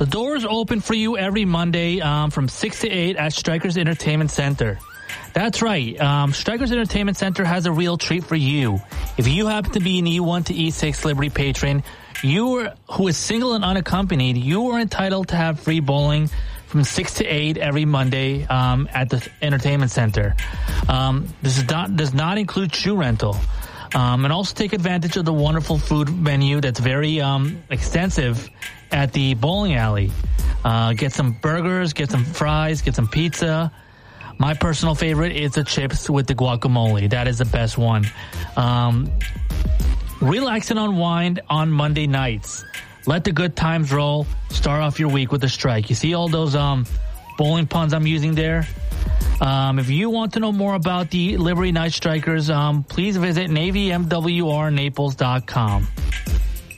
The doors open for you every Monday from 6 to 8 at Strikers Entertainment Center. That's right. Strikers Entertainment Center has a real treat for you. If you happen to be an E1 to E6 Liberty patron, who is single and unaccompanied, you are entitled to have free bowling from 6 to 8 every Monday at the Entertainment Center. This does not include shoe rental. And also take advantage of the wonderful food menu that's very extensive at the bowling alley. Get some burgers, get some fries, get some pizza. My personal favorite is the chips with the guacamole. That is the best one. Relax and unwind on Monday nights. Let the good times roll. Start off your week with a strike. You see all those bowling puns I'm using there? If you want to know more about the Liberty Night Strikers, please visit NavyMWRNaples.com.